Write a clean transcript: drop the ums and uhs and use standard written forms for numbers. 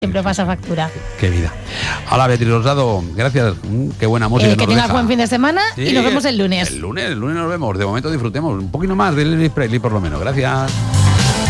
siempre pasa factura. Qué vida. Hola, Beatriz Rosado, gracias. Qué buena música. Que tengas buen fin de semana y nos vemos el lunes. El lunes nos vemos. De momento disfrutemos un poquito más de Elvis Presley, por lo menos. Gracias.